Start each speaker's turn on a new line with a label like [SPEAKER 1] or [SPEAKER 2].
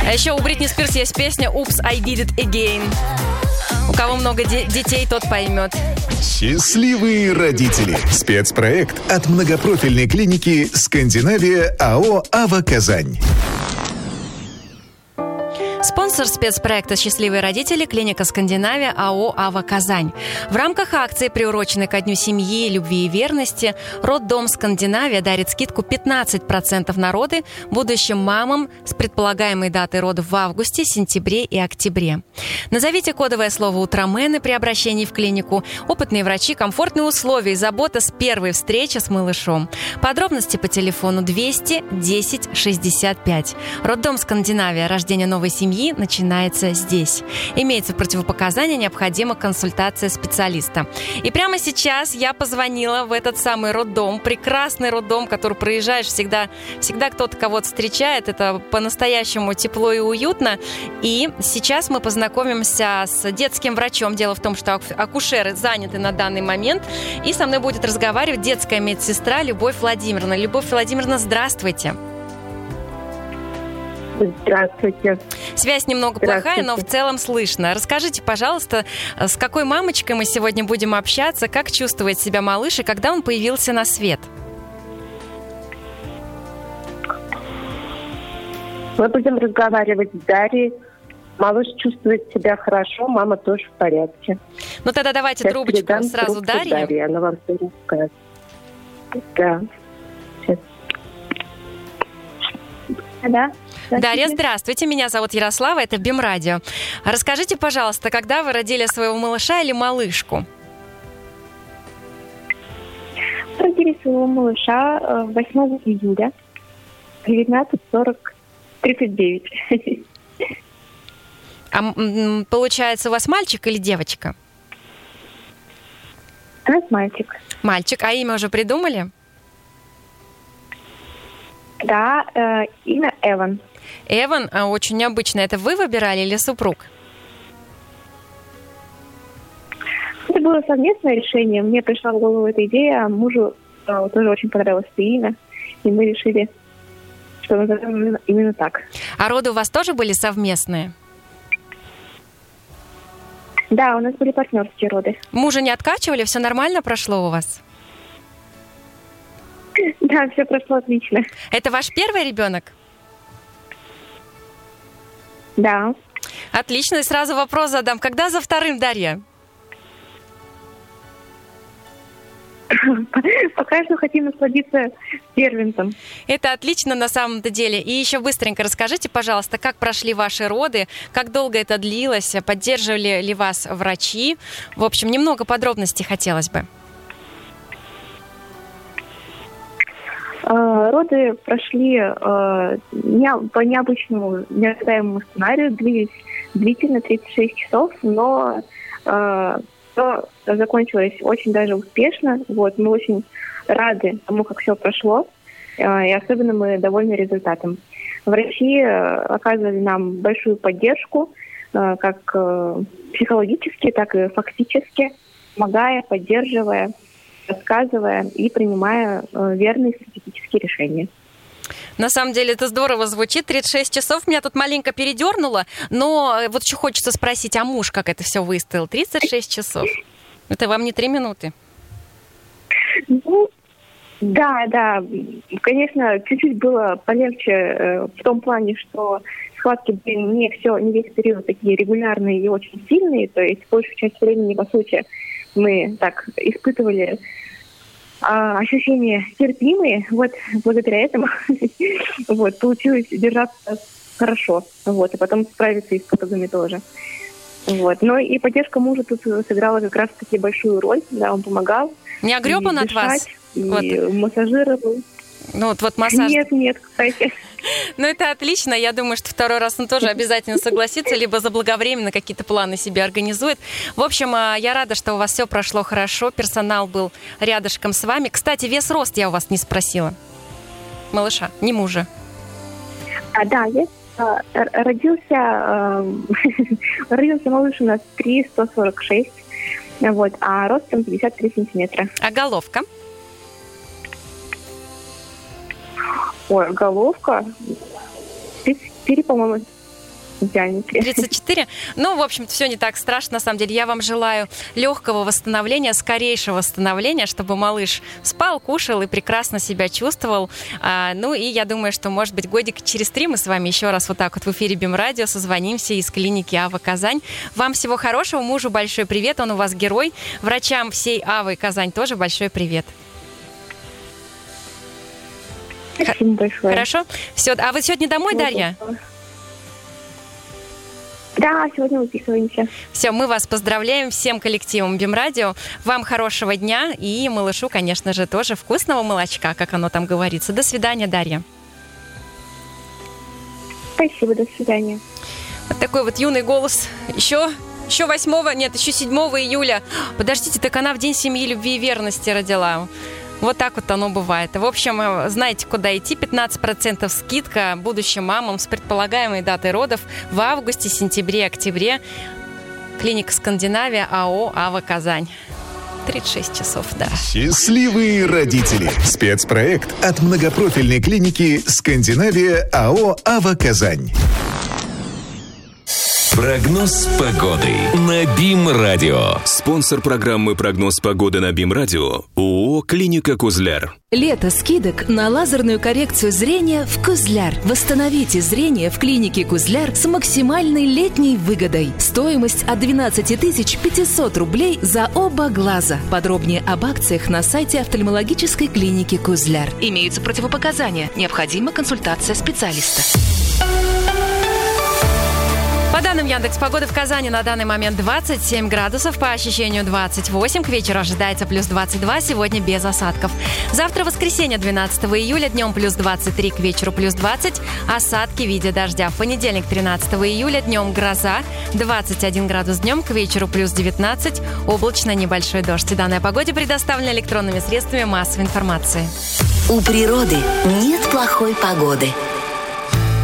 [SPEAKER 1] А еще у Бритни Спирс есть песня «Oops, I did it again». У кого много детей, тот поймет.
[SPEAKER 2] Счастливые родители. Спецпроект от многопрофильной клиники «Скандинавия» АО «Ава Казань».
[SPEAKER 1] Спонсор спецпроекта «Счастливые родители» – клиника «Скандинавия» АО «Ава Казань». В рамках акции, приуроченной ко Дню семьи, любви и верности, роддом «Скандинавия» дарит скидку 15% на роды будущим мамам с предполагаемой датой родов в августе, сентябре и октябре. Назовите кодовое слово «Утромены» при обращении в клинику. Опытные врачи, комфортные условия и забота с первой встречи с малышом. Подробности по телефону 200 10 65. Роддом «Скандинавия», рождение новой семьи начинается здесь. Имеется противопоказания, необходима консультация специалиста. И прямо сейчас я позвонила в этот самый роддом, прекрасный роддом, который проезжаешь, всегда кто-то кого-то встречает, это по-настоящему тепло и уютно. И сейчас мы познакомимся с детским врачом. Дело в том, что акушеры заняты на данный момент, и со мной будет разговаривать детская медсестра Любовь Владимировна. Любовь Владимировна, здравствуйте.
[SPEAKER 3] Здравствуйте.
[SPEAKER 1] Связь немного плохая, но в целом слышно. Расскажите, пожалуйста, с какой мамочкой мы сегодня будем общаться, как чувствует себя малыш и когда он появился на свет?
[SPEAKER 3] Мы будем разговаривать с Дарьей. Малыш чувствует себя хорошо, мама тоже в порядке.
[SPEAKER 1] Ну тогда давайте
[SPEAKER 3] Сейчас
[SPEAKER 1] трубочку сразу Дарье.
[SPEAKER 3] Она вам все расскажет. Да. Сейчас. Да.
[SPEAKER 1] Дарья, здравствуйте. Меня зовут Ярослава, это БИМ-радио. Расскажите, пожалуйста, когда вы родили своего малыша или малышку?
[SPEAKER 4] Родили своего малыша 8 июля в 19:39.
[SPEAKER 1] А получается, у вас мальчик или девочка?
[SPEAKER 4] У нас мальчик.
[SPEAKER 1] Мальчик. А имя уже придумали?
[SPEAKER 4] Да, имя Эван.
[SPEAKER 1] Эван, очень необычно. Это вы выбирали или супруг?
[SPEAKER 4] Это было совместное решение. Мне пришла в голову эта идея, а мужу тоже очень понравилось это имя. И мы решили, что назовем именно так.
[SPEAKER 1] А роды у вас тоже были совместные?
[SPEAKER 4] Да, у нас были партнерские роды.
[SPEAKER 1] Мужа не откачивали? Все нормально прошло у вас?
[SPEAKER 4] Да, все прошло отлично.
[SPEAKER 1] Это ваш первый ребенок?
[SPEAKER 4] Да.
[SPEAKER 1] Отлично. И сразу вопрос задам. Когда за вторым, Дарья?
[SPEAKER 4] Пока что хотим насладиться первенцем.
[SPEAKER 1] Это отлично на самом-то деле. И еще быстренько расскажите, пожалуйста, как прошли ваши роды, как долго это длилось, поддерживали ли вас врачи? В общем, немного подробностей хотелось бы.
[SPEAKER 4] Роды прошли по необычному, неожидаемому сценарию, длились длительно 36 часов, но все закончилось очень даже успешно. Вот, мы очень рады тому, как все прошло, и особенно мы довольны результатом. Врачи оказывали нам большую поддержку, как психологически, так и фактически, помогая, поддерживая, рассказывая и принимая верные стратегические решения.
[SPEAKER 1] На самом деле это здорово звучит. 36 часов меня тут маленько передернуло, но вот еще хочется спросить, а муж как это все выстоял? 36 часов? Это вам не 3 минуты?
[SPEAKER 4] Ну, да. Конечно, чуть-чуть было полегче в том плане, что схватки были не весь период такие регулярные и очень сильные, то есть большую часть времени, по сути, мы так испытывали ощущения терпимые. Вот благодаря этому вот, получилось держаться хорошо. Вот, и потом справиться и с потугами тоже. Вот. Но и поддержка мужа тут сыграла как раз-таки большую роль. Да, он помогал.
[SPEAKER 1] Не огреб он от вас?
[SPEAKER 4] И массажировал.
[SPEAKER 1] Ну, вот массаж.
[SPEAKER 4] Нет, кстати.
[SPEAKER 1] Ну, это отлично. Я думаю, что второй раз он тоже обязательно согласится, либо заблаговременно какие-то планы себе организует. В общем, я рада, что у вас все прошло хорошо. Персонал был рядышком с вами. Кстати, вес-рост я у вас не спросила. Малыша, не мужа.
[SPEAKER 4] Да, есть. Родился малыш у нас 3,146, вот, а ростом 53 сантиметра.
[SPEAKER 1] А головка?
[SPEAKER 4] Ой, головка 34, по-моему, в диаметре.
[SPEAKER 1] 34? Ну, в общем-то, все не так страшно, на самом деле. Я вам желаю легкого восстановления, скорейшего восстановления, чтобы малыш спал, кушал и прекрасно себя чувствовал. Ну, и я думаю, что, может быть, годик через 3 мы с вами еще раз вот так вот в эфире БИМ-радио созвонимся из клиники АВА Казань. Вам всего хорошего, мужу большой привет, он у вас герой. Врачам всей АВА и Казань тоже большой привет.
[SPEAKER 4] Спасибо большое.
[SPEAKER 1] Хорошо? Все. А вы сегодня домой, Дарья?
[SPEAKER 4] Да, сегодня выписываемся.
[SPEAKER 1] Все, мы вас поздравляем всем коллективом БИМ-радио. Вам хорошего дня и малышу, конечно же, тоже вкусного молочка, как оно там говорится. До свидания, Дарья.
[SPEAKER 4] Спасибо, до свидания.
[SPEAKER 1] Вот такой вот юный голос. Еще 7 июля. Подождите, так она в День семьи, любви и верности родила. Вот так вот оно бывает. В общем, знаете, куда идти. 15% скидка будущим мамам с предполагаемой датой родов в августе, сентябре, октябре. Клиника «Скандинавия», АО «АВА Казань». 36 часов, да.
[SPEAKER 2] Счастливые родители. Спецпроект от многопрофильной клиники «Скандинавия», АО «АВА Казань».
[SPEAKER 5] Прогноз погоды на БИМ-радио. Спонсор программы «Прогноз погоды» на БИМ-радио ООО «Клиника Кузляр».
[SPEAKER 6] Лето скидок на лазерную коррекцию зрения в Кузляр. Восстановите зрение в клинике Кузляр с максимальной летней выгодой. Стоимость от 12 500 рублей за оба глаза. Подробнее об акциях на сайте офтальмологической клиники Кузляр. Имеются противопоказания. Необходима консультация специалиста.
[SPEAKER 1] По данным Яндекс.Погоды, в Казани на данный момент 27 градусов, по ощущению 28. К вечеру ожидается плюс 22, сегодня без осадков. Завтра воскресенье, 12 июля, днем плюс 23, к вечеру плюс 20. Осадки в виде дождя. В понедельник, 13 июля, днем гроза, 21 градус днем, к вечеру плюс 19. Облачно, небольшой дождь. И данная погода предоставлена электронными средствами массовой информации.
[SPEAKER 7] У природы нет плохой погоды.